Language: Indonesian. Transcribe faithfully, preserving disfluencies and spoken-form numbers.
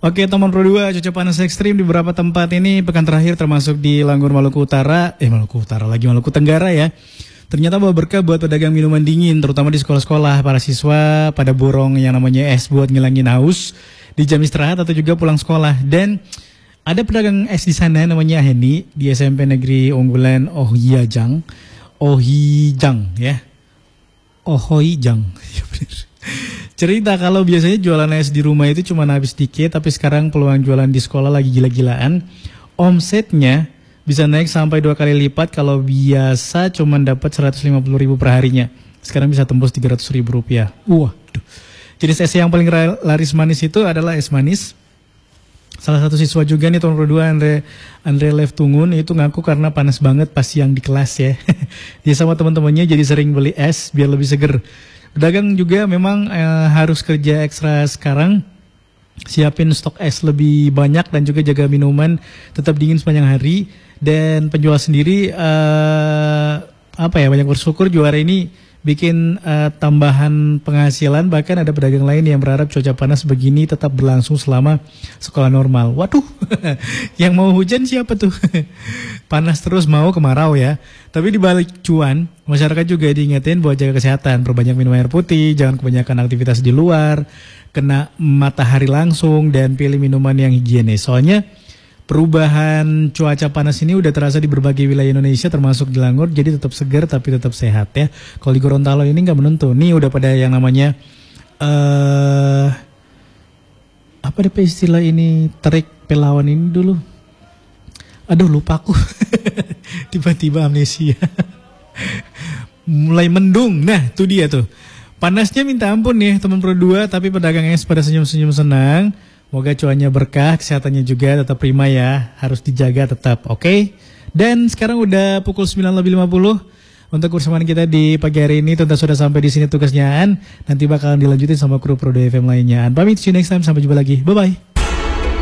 Oke, teman Pro dua, cuaca panas ekstrim di beberapa tempat ini pekan terakhir termasuk di Langgur Maluku Utara, eh Maluku Utara lagi Maluku Tenggara ya. Ternyata bawa berkah buat pedagang minuman dingin, terutama di sekolah-sekolah. Para siswa pada borong yang namanya es buat ngilangin haus di jam istirahat atau juga pulang sekolah. Dan ada pedagang es di sana namanya Heni di S M P Negeri Unggulan Ohijang, Ohijang ya, Ohijang. Cerita kalau biasanya jualan es di rumah itu cuma habis dikit, tapi sekarang peluang jualan di sekolah lagi gila-gilaan. Omsetnya bisa naik sampai dua kali lipat. Kalau biasa cuma dapat seratus lima puluh ribu per harinya, sekarang bisa tembus tiga ratus ribu rupiah. Wah, jenis es yang paling laris manis itu adalah es manis. Salah satu siswa juga nih tahun kedua, Andre Andre Lev Tungun, itu ngaku karena panas banget pas siang di kelas ya. Dia sama teman-temannya jadi sering beli es biar lebih seger. Pedagang juga memang eh, harus kerja ekstra sekarang, siapin stok es lebih banyak dan juga jaga minuman tetap dingin sepanjang hari. Dan penjual sendiri eh, apa ya, banyak bersyukur juara ini bikin eh, tambahan penghasilan. Bahkan ada pedagang lain yang berharap cuaca panas begini tetap berlangsung selama sekolah normal. Waduh, yang mau hujan siapa tuh? Panas terus mau kemarau ya. Tapi di balik cuan, masyarakat juga diingetin buat jaga kesehatan, perbanyak minum air putih, jangan kebanyakan aktivitas di luar, kena matahari langsung, dan pilih minuman yang higienis. Soalnya perubahan cuaca panas ini udah terasa di berbagai wilayah Indonesia termasuk di Langgur, jadi tetap segar tapi tetap sehat ya. Kalau di Gorontalo ini nggak menentu. Nih udah pada yang namanya uh, apa deh istilah ini, terik pelawan ini dulu. Aduh lupa aku. Tiba-tiba amnesia. Mulai mendung. Nah itu dia tuh. Panasnya minta ampun nih teman Pro dua, tapi pedagang es pada senyum-senyum senang. Moga cuannya berkah, kesehatannya juga tetap prima ya. Harus dijaga tetap, oke? Okay? Dan sekarang udah pukul sembilan lebih lima puluh. Untuk kebersamaan kita di pagi hari ini tuntas sudah sampai di sini tugasnya An. Nanti bakalan dilanjutin sama kru Pro dua F M lainnya. An pamit, see you next time, sampai jumpa lagi. Bye-bye.